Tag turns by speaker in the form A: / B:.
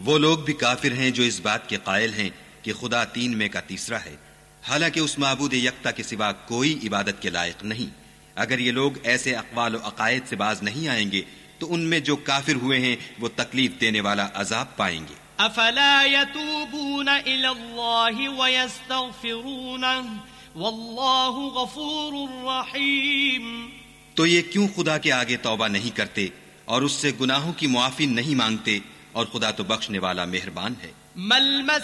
A: वो लोग भी काफिर हैं जो इस बात के कायल हैं कि खुदा तीन में का तीसरा है, हालांकि उस माबूद यक्ता के सिवा कोई इबादत के लायक नहीं। अगर ये लोग ऐसे अक़वाल और अक़ायद से बाज नहीं आएंगे तो उनमें जो काफिर हुए हैं वो तकलीफ देने वाला अजाब पाएंगे।
B: अफला यतूबून इलल्लाहि व यस्तगफिरूनहु वल्लाहु गफूरुर रहीम।
A: तो ये क्यों खुदा के आगे तौबा नहीं करते और उससे गुनाहों की मुआफी नहीं मांगते, और खुदा तो बख्शने वाला मेहरबान है।